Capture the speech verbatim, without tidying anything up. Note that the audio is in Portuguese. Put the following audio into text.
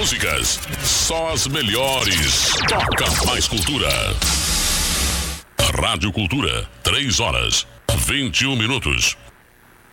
músicas, só as melhores. Toca mais cultura. Rádio Cultura, três horas, vinte e um minutos.